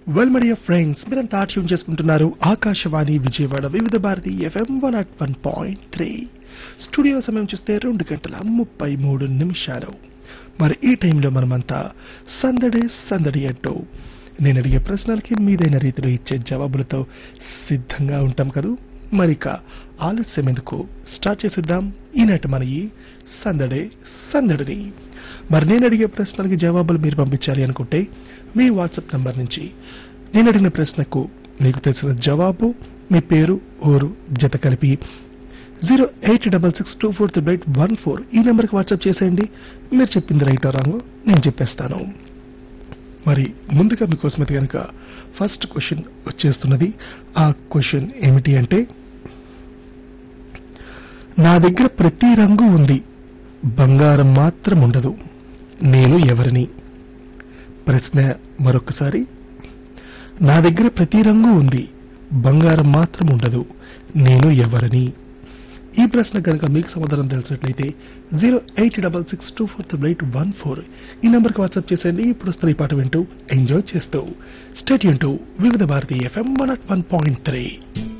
Well my dear friends, మీరంతా tune చేసుకుంటున్నారు ఆకాశవాణి విజయవాడ వివిధ భారతి ఎఫ్ఎం 101.3. స్టూడియో సమయం చూస్తే 2:33. మరి ఈ టైంలో మనమంతా సందడి అంటూ నేను అడిగే ప్రశ్నలకి మీదైన రీతిలో ఇచ్చే జవాబులతో సిద్ధంగా ఉంటాం కదూ. మరిక ఆలస్యం ఎందుకు, స్టార్ట్ చేసేద్దాం ఈనాటి మన ఈ సందడిని. మరి నేను అడిగే ప్రశ్నలకి జవాబులు మీరు పంపించాలి అనుకుంటే మీ వాట్సాప్ నంబర్ నుంచి నేను అడిగిన ప్రశ్నకు మీకు తెలిసిన జవాబు, మీ పేరు, ఊరు జత కలిపి 08662438814 ఈ నెంబర్కి వాట్సాప్ చేసేయండి. మీరు చెప్పింది రైట్ రాంగో నేను చెప్పేస్తాను. మరి ముందుగా మీకోసం అయితే కనుక ఫస్ట్ క్వశ్చన్ వచ్చేస్తున్నది. ఆ క్వశ్చన్ ఏమిటి అంటే, నా దగ్గర ప్రతి రంగు ఉంది, బంగారం మాత్రం ఉండదు, నేను ఎవరిని? ప్రశ్న మరొకసారి. నా దగ్గర ప్రతి రంగు ఉంది, బంగారం మాత్రం ఉండదు, నేను ఎవరిని? ఈ ప్రశ్న కనుక మీకు సమాధానం తెలిసినట్లయితే 08662438814 ఈ నెంబర్కి వాట్సాప్ చేసేయండి. ఇప్పుడు వస్తున్న ఈ పాట వింటూ ఎంజాయ్ చేస్తూ స్టేట్ యూన్ టు వివిధ భారతి ఎఫ్ఎం 101.3.